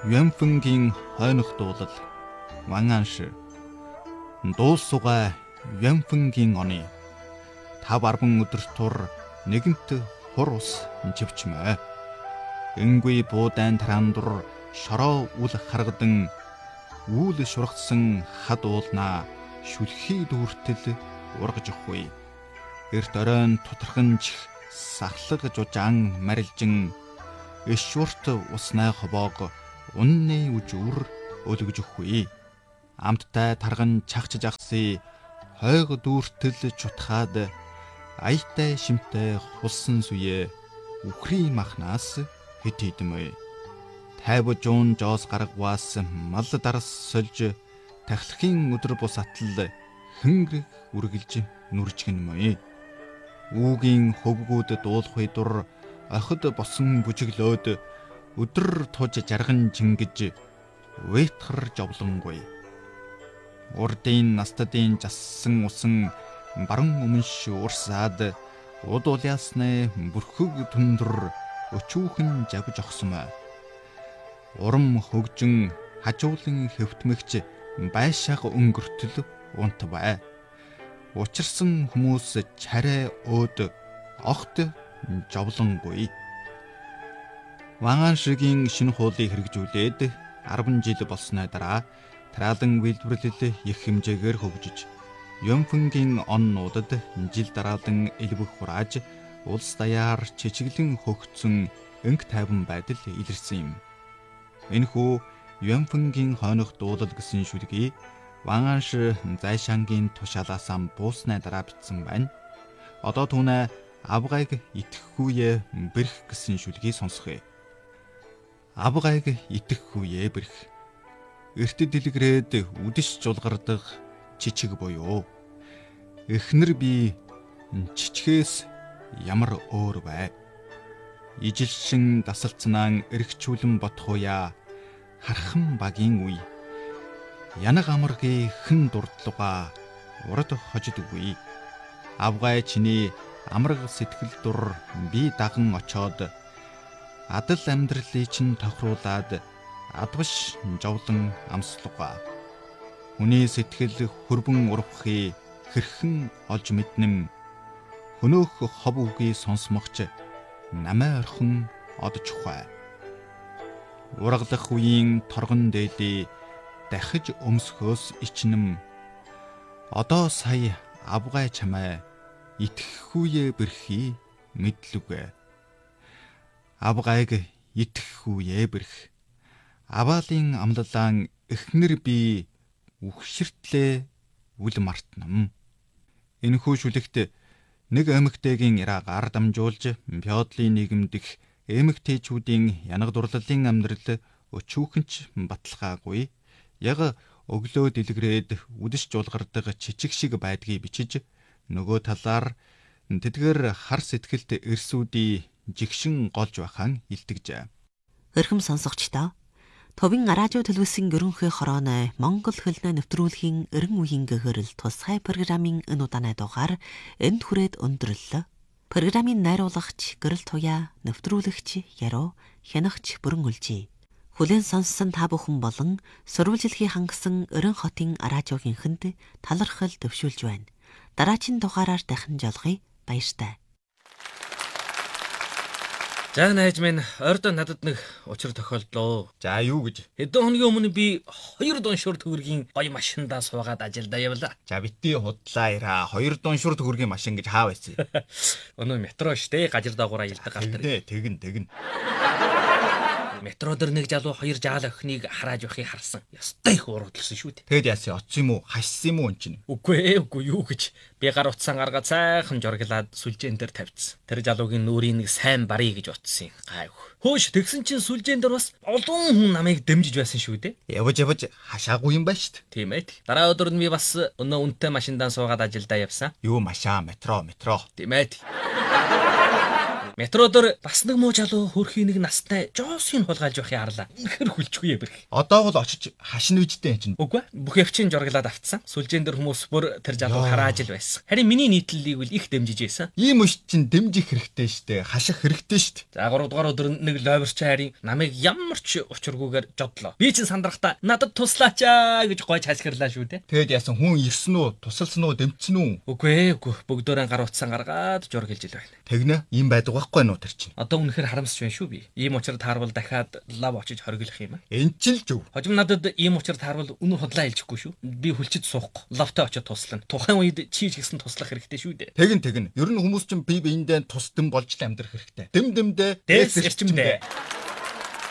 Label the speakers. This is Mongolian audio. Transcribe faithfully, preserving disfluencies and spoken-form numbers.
Speaker 1: Юанфэнгийн хойнох дуулал Ванганш дуусугай Юанфэнгийн оны тав арван өдөр тур нэгэнт хур ус живчмэ. Энгүй буудаан тараандур шороо үл харгадан үл шургацсан хад уулнаа шүлхий дүүртэл ургаж өгөхгүй. Эрт оройн тутарханч сахлаг жужаан марилжин эшвэрт уснай хобоог унны үжүр өлгөж өгөхгүй. Амттай тарган чагчж агсыг хойг дүүртэл чутхаад аятай шимтэй хулсан сүе үхрийн махнаас хэд хэдмэ. Тайв жуун жоос гаргаваас мал дарс сольж тахлахын өдөр бус атал хөнгө үргэлж нүржгэнмэ. Үүгийн хөвгүүд дуулахын дур охид босон бүжиглөөд өдөр туж жарган жингэж уйтхар жовлонгүй. Урдын настадын жассан усан баран өмнш урсаад удуулясны бүрхөг түндэр өчүүхэн жавж огсмэ. Урам хөгжин хажуулан хэвтмэгч байшааг өнгөртөл унт бай. Учирсан хүмүүс чарай өөд огт жовлонгүй. Ванганшигийн шинэ хуулийг хэрэгжүүлээд арван жил болсны дараа тараалан үйлдвэрлэл их хэмжээгээр хөгжиж Юанфэнгийн оннуудад жил дараалан элбэх хурааж улс даяар чичиглэн хөгцсөн өнг тайван байдал илэрсэн юм. Энэхүү Юанфэнгийн хойнох дуулал гэсэн шүлгийг Ванганш Зайшангийн тушаалаасаа буусны дараа бичсэн байна. Одоо түүнээ авгайг итгэхгүйе бэрх гэсэн шүлгийг сонсгоё. Авгайг итгэхгүйе бэрх. Эрт дэлгэрээд үдэш жулгардаг чичиг буюу эхнэр би чичгээс ямар өөр бай. Ижилшин дасалцнаан эргчүүлэн бодхоя хархан багийн үе. Янаг амаргийн хэн дурдлуга урд хожидгүй. Авгай чиний амраг сэтгэл дур би даган очоод адал амьдралыг чинь тохируулаад адваш жовлон амслуга. Хүний сэтгэл хөрбөн урвахыг хэрхэн олж мэднэм. Хөнөөх хов үгийг сонсмогч намаа орхон одж ухай. Ургалах үеийн торгон дээлий дахиж өмсөхөөс ичнэм. Одоо сая авгай чамай итгэхгүйе бэрхий мэдлүгэ. Авгайг итгэхгүйе бэрх. Аваалын амлалаан эхнэр би үхширтлээ үл мартнам. Энэхүү шүлэгт нэг эмэгтэйгийн ираагаар дамжуулж феодлын нийгэмдэх эмэгтэйчүүдийн янаг дурлалын амьдрал өчүүхэнч баталгаагүй. Яг өглөө дэлгэрээд үдэш жуулгардаг чичиг шиг байдгийг бичиж нөгөө талаар тэдгээр хар сэтгэлт эрсүүдийн жигшин голж байхаан илтгэжээ.
Speaker 2: Өрхөм сонсогчдоо Товын радио төлөвлөсөн ерөнхий хорооны Монгол хөлнөө нэвтрүүлгийн эрен үеийн гэгэрэл тусгай программын энэ удааны дугаар энд хүрээд өндөрлөө. Программын найруулагч Гэрэл Туяа, нэвтрүүлэгч Яруу, хянагч Бүрэн Үлжий. Хүлээн сонссон та бүхэн болон сурвалжилахыг хангасан Өрөн хотын радиогийнхэнд талархал төвшүүлж байна. Дараагийн дугаараар дахин жолгоё. Баяртай.
Speaker 3: За найз минь ордо надад нэг учир тохиолдлоо.
Speaker 1: За юу гэж?
Speaker 3: Хэдэн хоногийн өмнө би хоёр дуншуур төгрөгийн гоё машиндаа суугаад ажилдаа явлаа.
Speaker 1: За битгий худлаа яра. Хоёр дуншуур төгрөгийн машин гэж хаа байсан?
Speaker 3: Өнөө метро штэ гажир даагуур аялдаг гал дээр.
Speaker 1: Тэгэн тэгэн.
Speaker 3: Метро дээр нэг залуу хоёр жаал охиныг харааж явахыг харсан. Ястай их урагдлсан шүү дээ.
Speaker 1: Тэгэд яасан оцсон юм уу? Хашсан юм уу эн чинь?
Speaker 3: Үгүй ээ, үгүй юу гэж. Би гар утсан гаргаад сайхан жорглаад сүлжээн дээр тавьчихсан. Тэр залуугийн нүрийн нэг сайн барья гэж утсан. Гайв. Хөөш тэгсэн чинь сүлжээн дээр бас олон хүн намайг дэмжиж байсан шүү дээ.
Speaker 1: Явж явж хашаагүй юм байна шүү дээ.
Speaker 3: Тийм ээ. Дараа өдөр нь би бас өнөө үнэтэй машиндаа суугаад ажилдаа явсан.
Speaker 1: Юу машаа, метро, метро.
Speaker 3: Тийм ээ. Метродор бас нэг муу залуу хөрхийн нэг настай жоосыг хулгайлж байхыг харлаа. Үнэхээр хүлчгүй юм бэрх.
Speaker 1: Одоо бол очиж хашин үжтэй юм чинь.
Speaker 3: Үгүй бүх явчин журглаад автсан. Сүлжээн дээр хүмүүс бүр тэр залуу харааж л байсан. Харин миний нийтлэлийг бол их дэмжиж байсан.
Speaker 1: Ийм үш чинь дэмжих хэрэгтэй штэ. Хаших хэрэгтэй штэ.
Speaker 3: За гурав дугаар өдөр нэг лойверч харин намайг ямар ч учиргүйгээр жодлоо. Би чинь сандрахта надад туслаач аа гэж гойж хашгирлаа шүү дээ.
Speaker 1: Тэгэд яасан хүн ирсэн үү? Тусалсан уу? Дэмжсэн үү?
Speaker 3: Үгүй ээ, үгүй. Бүгдөө гар утсан гаргаад жургэлж ил байна.
Speaker 1: Тэгнэ. Ийм байдаг байхгүй нуу тэр чинь.
Speaker 3: Одоо үнэхээр харамсч байна шүү би. Ийм учир таарвал дахиад лав очиж хориглох юм аа.
Speaker 1: Энд ч л зөв.
Speaker 3: Хожим надад ийм учир таарвал үнэн худлаа хэлчихгүй шүү. Би хүлчид суухгүй. Лавтай очиж туслана. Тухайн үед чи ч гэсэн туслах хэрэгтэй шүү дээ.
Speaker 1: Тэгин тэгин. Ер нь хүмүүс чинь бие биендээ тус дэм болж л амьдрах хэрэгтэй. Дэм дэмдээ
Speaker 3: Дээс эрчимдээ.